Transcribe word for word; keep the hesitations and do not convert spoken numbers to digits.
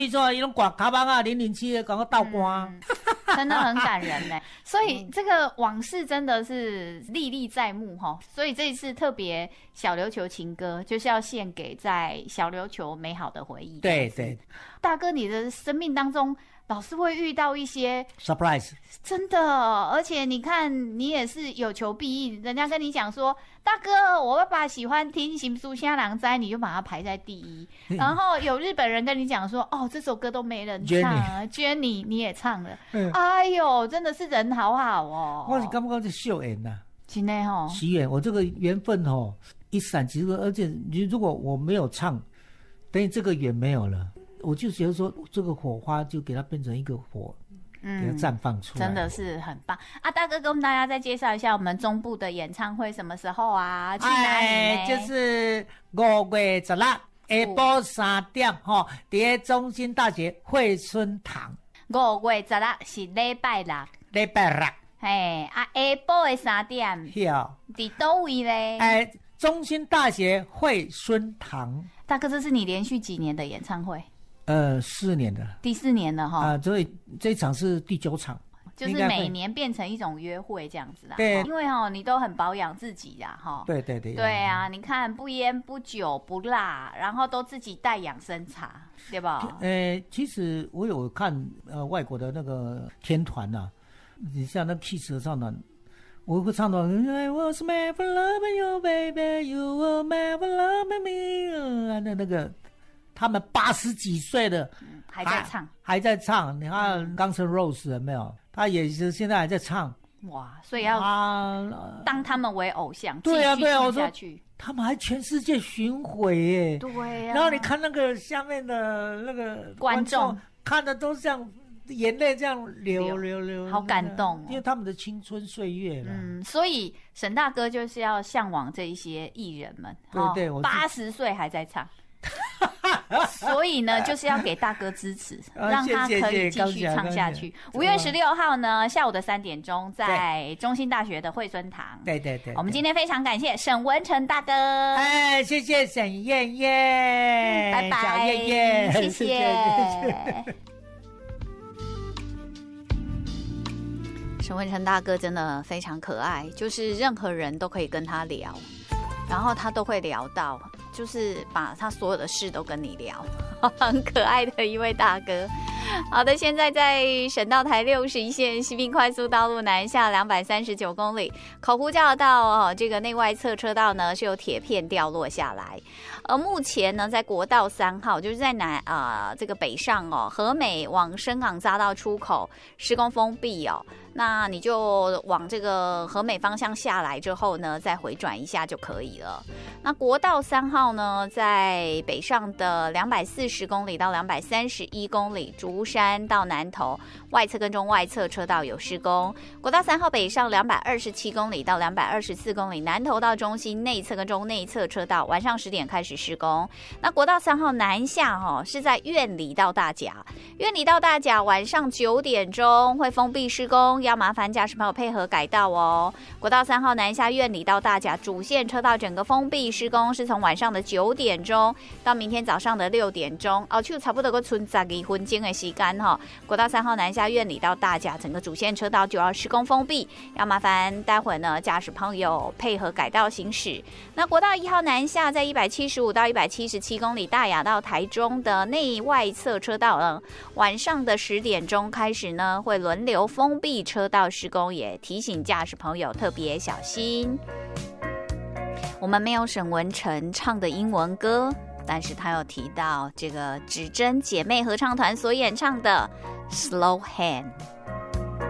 你说一种刮卡邦啊，零零七的，赶快倒光、嗯， 真的很感人呢。所以这个往事真的是历历在目哈。所以这一次特别小琉球情歌，就是要献给在小琉球美好的回忆。 对对， 大哥，你的生命当中老是会遇到一些 surprise， 真的，而且你看，你也是有求必应。人家跟你讲说，大哥，我爸爸喜欢听《行书虾郎哉》，你就把它排在第一。然后有日本人跟你讲说，哦，这首歌都没人唱啊 ，Jenny 你也唱了。嗯、哎呦，真的是人好好哦。 我是感觉是秀缘呐， 真的哦， 奇缘。我这个缘分哦，一闪即逝，而且如果我没有唱，等于这个缘没有了。我就觉得说，这个火花就给它变成一个火，嗯、给它绽放出来， 真的是很棒啊！大哥，跟我们大家再介绍一下我们中部的演唱会什么时候啊？去哪里呢？ 哎、就是五月十六下晡三点哈，在中心大学惠春堂。 五月十六是礼拜六， 礼拜六。 嘿啊，下晡的三点， 是哦， 在哪位嘞？ 哎，中心大学惠春堂。 大哥，这是你连续几年的演唱会？ 呃，四年的， 第四年了哈。 啊、呃，所以这一场是第九场， 就是每年变成一种约会这样子啦。 对， 因为哈，你都很保养自己呀，哈。 对对对。 对啊，你看不烟不酒不辣，然后都自己带养生茶，对吧？ 呃，其实我有看呃外国的那个天团呐、啊，你像那 Kiss 合唱团，我会唱到 I was made for loving you, baby, you were made for loving me， 那那个。他们八十几岁的、 嗯、还在唱， 还在唱。你看Guns N' Roses有没有？他也是现在还在唱。 哇！所以要当他们为偶像， 对啊对啊， 我说他们还全世界巡回耶。 对呀、啊。 然后你看那个下面的那个观众， 看的都像眼泪这样流流流， 好感动、哦， 因为他们的青春岁月了。 嗯，所以沈大哥就是要向往这一些艺人们， 对对，我八十岁还在唱。所以呢，就是要给大哥支持，让他可以继续唱下去。五月十六号呢，下午的三点钟，在中兴大学的惠春堂。 对对 对, 对。 我们今天非常感谢沈文成大哥。 哎，谢谢沈燕燕， 拜拜， 小燕燕， 谢谢。谢谢沈文成大哥真的非常可爱，就是任何人都可以跟他聊，然后他都会聊到。就是把他所有的事都跟你聊，很可爱的一位大哥。好的，现在在省道台六十一线西滨快速道路南下两百三十九公里，口湖交流道哦，这个内外侧车道呢是有铁片掉落下来。而目前呢，在国道三号，就是在南啊、呃、这个北上哦，和美往深港匝道出口施工封闭哦。那你就往这个和美方向下来之后呢，再回转一下就可以了。那国道三号呢，在北上的两百四十公里到两百三十一公里，竹山到南投外侧跟中外侧车道有施工。国道三号北上两百二十七公里到两百二十四公里，南投到中心内侧跟中内侧车道晚上十点开始施工。那国道三号南下哦，是在苑里到大甲，苑里到大甲晚上九点钟会封闭施工。要麻烦驾驶朋友配合改道哦。国道三号南下苑里到大甲主线车道整个封闭施工，是从晚上的九点钟到明天早上的六点钟，哦，就差不多个存十二分钟的时间哈。国道三号南下苑里到大甲整个主线车道就要施工封闭，要麻烦待会呢驾驶朋友配合改道行驶。那国道一号南下在一百七十五到一百七十七公里大雅到台中的内外侧车道呢，晚上的十点钟开始呢会轮流封闭车道施工，也提醒驾驶朋友特别小心。我们没有沈文成唱的英文歌，但是他有提到这个指针姐妹合唱团所演唱的 Slow Hand。